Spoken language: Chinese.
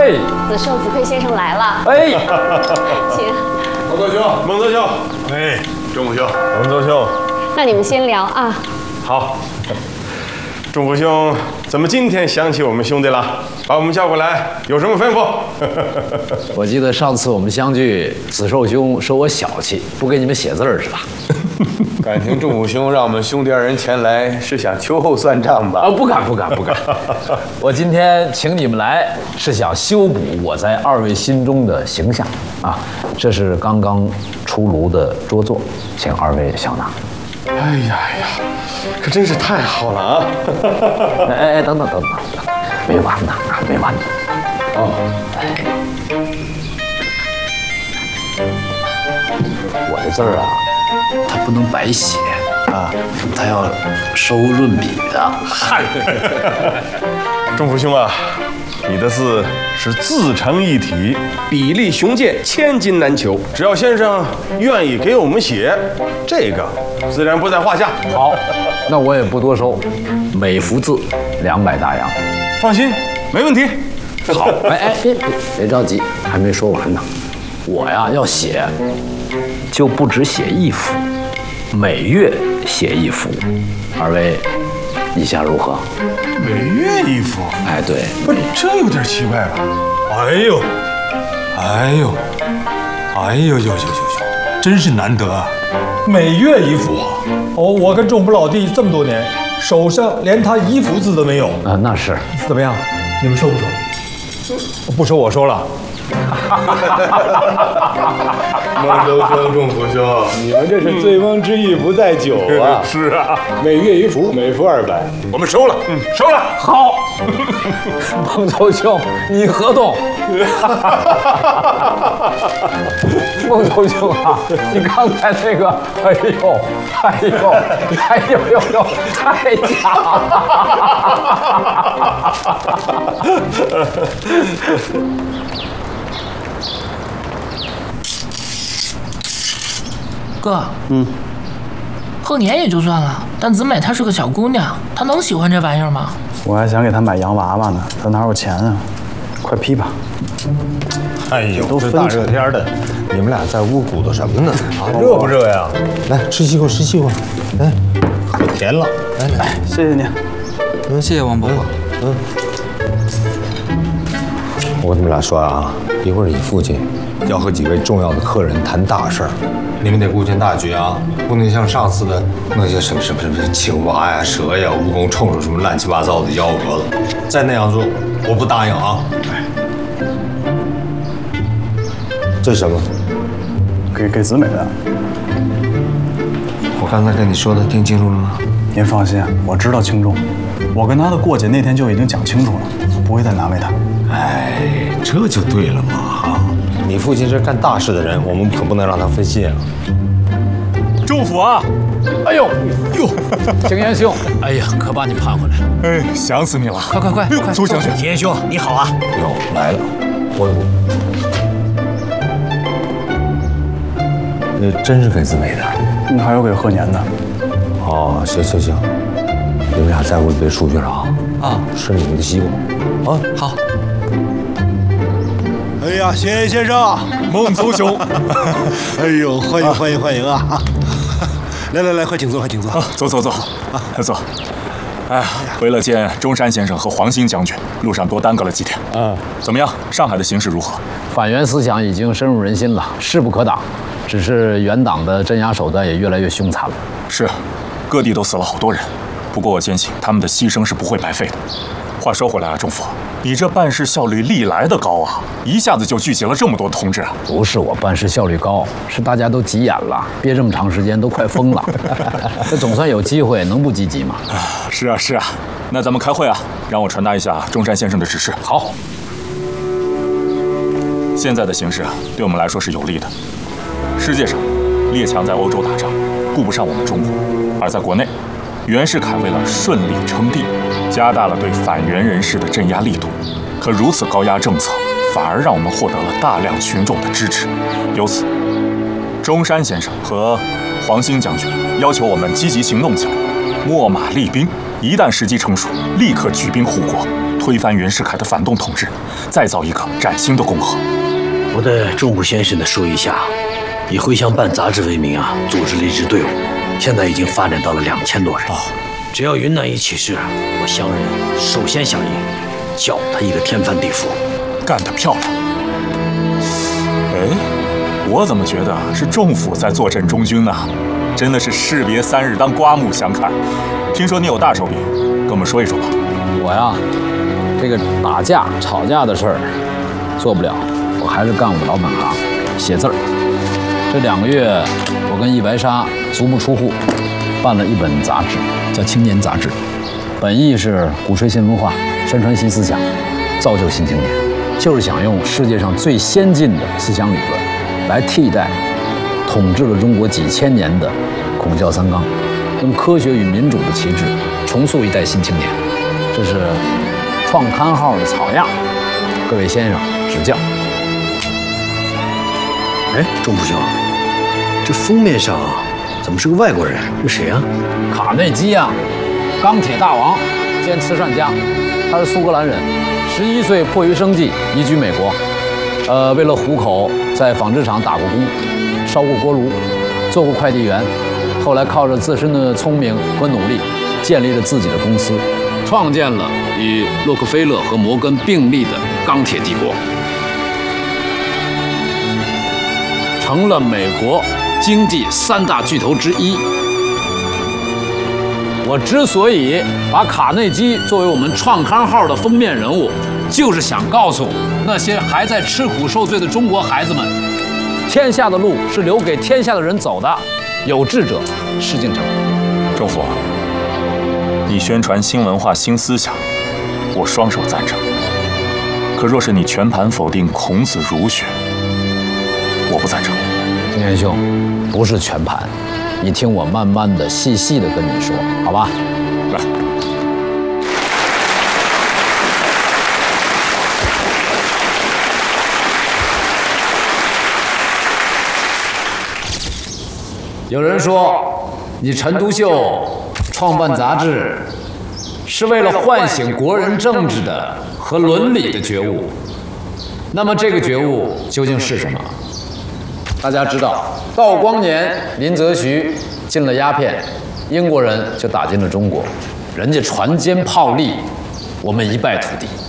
哎， 子寿、子亏先生来了。 哎， 请。 孟德兄，孟德兄，哎，钟虎兄，孟德兄， 那你们先聊啊。 好。钟虎兄，怎么今天想起我们兄弟了？把我们叫过来，有什么吩咐？ 我记得上次我们相聚，子寿兄说我小气，不给你们写字儿是吧？ 感情钟虎兄让我们兄弟二人前来，是想秋后算账吧？ 不敢。我今天请你们来，是想修补我在二位心中的形象啊。这是刚刚出炉的拙作，请二位小纳。 哎呀，可真是太好了啊！ 哎，等，没完呢，没完呢。哦，我这字儿啊，它不能白写啊，它要收润笔的。 嗨，钟虎兄啊，你的字是自成一体，比例雄健，千金难求。只要先生愿意给我们写，这个自然不在话下。 好，那我也不多收，每幅字200大洋。 放心，没问题。 好，别着急，还没说完呢。我呀要写，就不只写一幅，每月写一幅。二位意下如何？ 每月一幅？ 哎，对， 不是，这有点奇怪吧？ 哎呦，真是难得啊！每月一幅啊！哦，我跟钟府老弟这么多年，手上连他一幅字都没有啊，那是。 怎么样？你们收不收？不收，我收了。 孟德兄、钟虎兄，你们这是醉翁之意不在酒啊！ 是啊， 每月一幅，每幅200， 我们收了，收了。 好，孟头兄，你合同。孟头兄啊，你刚才那个，哎呦，太假了。 哥，贺年也就算了，但子美她是个小姑娘，她能喜欢这玩意儿吗？ 我还想给她买洋娃娃呢，她哪有钱啊？快批吧！ 哎呦，这大热天的，你们俩在屋鼓捣什么呢？ 啊，热不热呀？ 来，吃西瓜，吃西瓜。来，可甜了。来， 谢谢你。 谢谢王伯伯。 我跟你们俩说啊，一会儿你父亲要和几位重要的客人谈大事儿，你们得顾全大局啊，不能像上次的那些什么青蛙呀、蛇呀、蜈蚣、臭虫什么乱七八糟的幺蛾子，再那样做，我不答应啊！这是什么？ 给子美的。 我刚才跟你说的听清楚了吗？ 您放心，我知道轻重。我跟她的过节那天就已经讲清楚了，不会再难为她。 哎，这就对了嘛！啊，你父亲是干大事的人，我们可不能让他分心啊！ 祝福啊！ 哎呦，景延兄， 哎呀，可把你盼回来了！ 哎，想死你了！ 快， 苏将军， 景延兄，你好啊！ 哟，来了，我真是给子美的， 还有给贺年的。 哦，行，你们俩在屋里别出去了啊！ 啊， 吃你们的西瓜，啊， 好。 哎呀，先生，孟族兄， 哎呦，欢迎啊！来，快请坐。 走，坐。哎呀，为了见中山先生和黄兴将军，路上多耽搁了几天。怎么样？上海的形势如何？ 反袁思想已经深入人心了，势不可挡。只是袁党的镇压手段也越来越凶残了。 是，各地都死了好多人。不过我坚信他们的牺牲是不会白费的。话说回来啊，仲甫，你这办事效率历来的高啊，一下子就聚集了这么多同志啊！ 不是我办事效率高，是大家都急眼了，憋这么长时间都快疯了。这总算有机会，能不积极吗？ 是啊，那咱们开会啊，让我传达一下中山先生的指示。 好。 现在的形势啊，对我们来说是有利的。世界上，列强在欧洲打仗，顾不上我们中国；而在国内，袁世凯为了顺利称帝，加大了对反袁人士的镇压力度。可如此高压政策，反而让我们获得了大量群众的支持。由此，中山先生和黄兴将军要求我们积极行动起来，秣马厉兵，一旦时机成熟，立刻举兵护国。 推翻袁世凯的反动统治，再造一个崭新的共和。 我在仲甫先生的授意下，以回乡办杂志为名组织了一支队伍，现在已经发展到了2000多人。只要云南一起事，我乡人首先响应，搅他一个天翻地覆。 干得漂亮！哎，我怎么觉得是仲甫在坐镇中军呢？真的是士别3日，当刮目相看。听说你有大手笔，跟我们说一说吧。 我呀，这个打架吵架的事儿做不了，我还是干我老本行，写字儿。这2个月，我跟易白沙足不出户，办了一本杂志，叫《青年杂志》，本意是鼓吹新文化，宣传新思想，造就新青年，就是想用世界上最先进的思想理论来替代统治了中国几千年的孔教三纲，用科学与民主的旗帜重塑一代新青年。这是创刊号的草样，各位先生指教。 哎，仲甫兄，这封面上怎么是个外国人？这谁啊？ 卡内基啊，钢铁大王兼慈善家，他是苏格兰人，11岁迫于生计移居美国。为了糊口，在纺织厂打过工，烧过锅炉，做过快递员，后来靠着自身的聪明和努力，建立了自己的公司，创建了与洛克菲勒和摩根并立的钢铁帝国，成了美国经济3大巨头之一。我之所以把卡内基作为我们创刊号的封面人物，就是想告诉那些还在吃苦受罪的中国孩子们，天下的路是留给天下的人走的，有志者事竟成。 仲甫，你宣传新文化、新思想，我双手赞成。可若是你全盘否定孔子儒学，我不赞成。 金元兄，不是全盘，你听我慢慢的、细细的跟你说，好吧？ 来。 有人说，你陈独秀创办杂志，是为了唤醒国人政治的和伦理的觉悟。那么这个觉悟究竟是什么？大家知道，道光年林则徐禁了鸦片，英国人就打进了中国，人家船坚炮利，我们一败涂地。